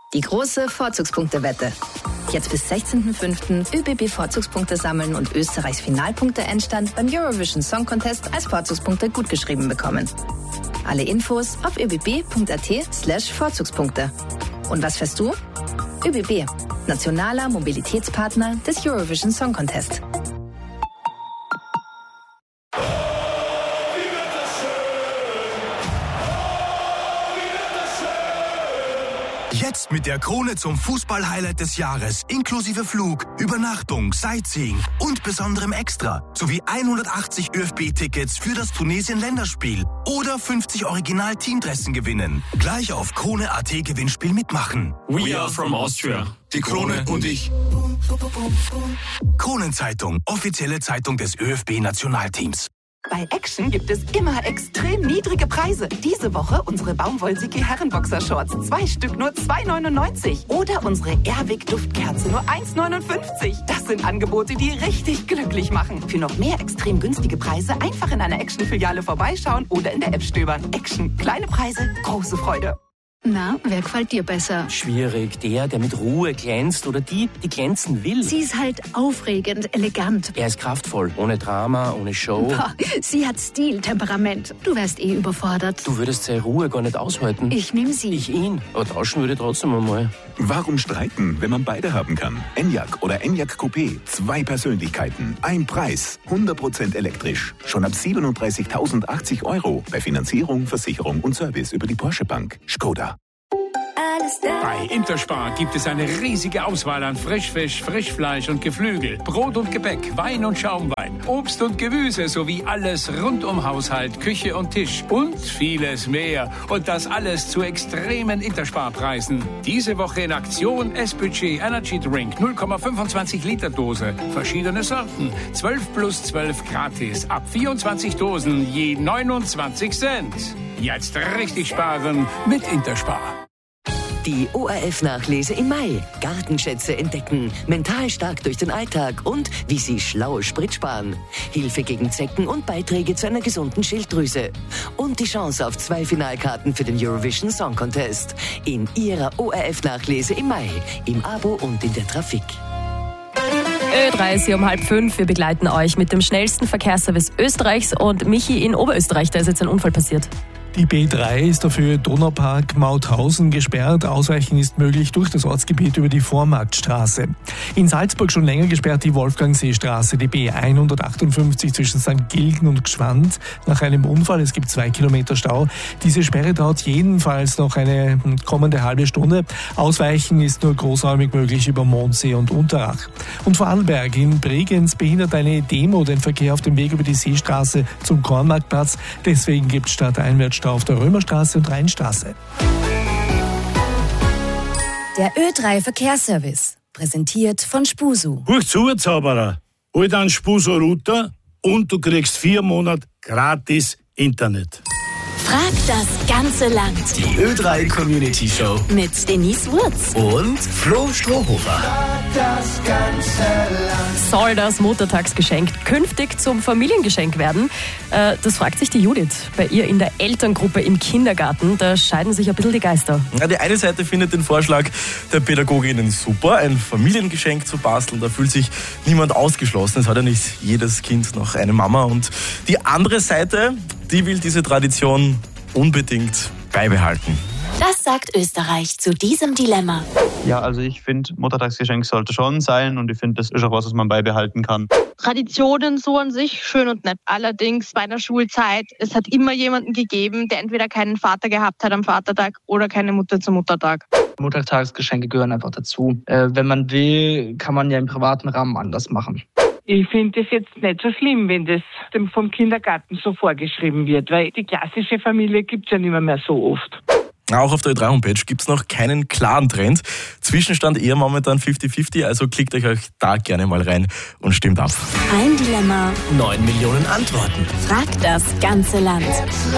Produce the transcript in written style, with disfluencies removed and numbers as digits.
Die große Vorzugspunktewette. Jetzt bis 16.05. ÖBB-Vorzugspunkte sammeln und Österreichs Finalpunkte-Endstand beim Eurovision Song Contest als Vorzugspunkte gutgeschrieben bekommen. Alle Infos auf öbb.at/Vorzugspunkte. Und was fährst du? ÖBB, nationaler Mobilitätspartner des Eurovision Song Contest. Jetzt mit der Krone zum Fußball-Highlight des Jahres, inklusive Flug, Übernachtung, Sightseeing und besonderem Extra, sowie 180 ÖFB-Tickets für das Tunesien-Länderspiel oder 50 Original-Teamdressen gewinnen. Gleich auf Krone.at Gewinnspiel mitmachen. We are from Austria. Die Krone und ich. Kronenzeitung, offizielle Zeitung des ÖFB-Nationalteams. Bei Action gibt es immer extrem niedrige Preise. Diese Woche unsere Baumwollsicke Herrenboxershorts. 2 Stück nur 2,99. Oder unsere Airwick Duftkerze nur 1,59. Das sind Angebote, die richtig glücklich machen. Für noch mehr extrem günstige Preise einfach in einer Action-Filiale vorbeischauen oder in der App stöbern. Action. Kleine Preise, große Freude. Na, wer gefällt dir besser? Schwierig. Der mit Ruhe glänzt oder die glänzen will. Sie ist halt aufregend, elegant. Er ist kraftvoll, ohne Drama, ohne Show. Boah, sie hat Stil, Temperament. Du wärst überfordert. Du würdest seine Ruhe gar nicht aushalten. Ich nehme sie. Ich ihn. Aber tauschen würde trotzdem einmal. Warum streiten, wenn man beide haben kann? Enyaq oder Enyaq Coupé. 2 Persönlichkeiten, ein Preis. 100% elektrisch. Schon ab 37.080 €. Bei Finanzierung, Versicherung und Service über die Porsche Bank. Skoda. Bei Interspar gibt es eine riesige Auswahl an Frischfisch, Frischfleisch und Geflügel, Brot und Gebäck, Wein und Schaumwein, Obst und Gemüse sowie alles rund um Haushalt, Küche und Tisch und vieles mehr. Und das alles zu extremen Interspar-Preisen. Diese Woche in Aktion S-Budget Energy Drink 0,25 Liter Dose. Verschiedene Sorten. 12+12 gratis. Ab 24 Dosen je 29 Cent. Jetzt richtig sparen mit Interspar. Die ORF-Nachlese im Mai. Gartenschätze entdecken, mental stark durch den Alltag und wie Sie schlau Sprit sparen. Hilfe gegen Zecken und Beiträge zu einer gesunden Schilddrüse. Und die Chance auf 2 Finalkarten für den Eurovision Song Contest. In Ihrer ORF-Nachlese im Mai. Im Abo und in der Trafik. Ö3 ist hier um 4:30. Wir begleiten euch mit dem schnellsten Verkehrsservice Österreichs. Und Michi, in Oberösterreich, da ist jetzt ein Unfall passiert. Die B3 ist dafür Donaupark-Mauthausen gesperrt. Ausweichen ist möglich durch das Ortsgebiet über die Vormarktstraße. In Salzburg schon länger gesperrt die Wolfgangseestraße, die B158 zwischen St. Gilgen und Gschwand nach einem Unfall. Es gibt 2 Kilometer Stau. Diese Sperre dauert jedenfalls noch eine kommende halbe Stunde. Ausweichen ist nur großräumig möglich über Mondsee und Unterach. Und Vorarlberg in Bregenz behindert eine Demo den Verkehr auf dem Weg über die Seestraße zum Kornmarktplatz. Deswegen gibt es Stadteinwärtsstau auf der Römerstraße und Rheinstraße. Der Ö3 Verkehrsservice, präsentiert von Spusu. Huch zu, Zauberer. Hol dir einen Spuso-Router und du kriegst 4 Monate gratis Internet. Frag das ganze Land. Die Ö3 Community Show Mit Denise Wurz. und Flo Strohhofer. Soll das Muttertagsgeschenk künftig zum Familiengeschenk werden? Das fragt sich die Judith. Bei ihr in der Elterngruppe im Kindergarten, da scheiden sich ein bisschen die Geister. Ja, die eine Seite findet den Vorschlag der Pädagoginnen super, ein Familiengeschenk zu basteln. Da fühlt sich niemand ausgeschlossen. Es hat ja nicht jedes Kind noch eine Mama. Und die andere Seite, die will diese Tradition unbedingt beibehalten. Das sagt Österreich zu diesem Dilemma. Ja, also ich finde, Muttertagsgeschenk sollte schon sein und ich finde, das ist auch was man beibehalten kann. Traditionen so an sich, schön und nett. Allerdings bei der Schulzeit, es hat immer jemanden gegeben, der entweder keinen Vater gehabt hat am Vatertag oder keine Mutter zum Muttertag. Muttertagsgeschenke gehören einfach dazu. Wenn man will, kann man ja im privaten Rahmen anders machen. Ich finde es jetzt nicht so schlimm, wenn das vom Kindergarten so vorgeschrieben wird, weil die klassische Familie gibt es ja nicht mehr so oft. Auch auf der Ö3-Homepage gibt es noch keinen klaren Trend. Zwischenstand eher momentan 50-50, also klickt euch da gerne mal rein und stimmt ab. Ein Dilemma, 9 Millionen Antworten. fragt das ganze Land.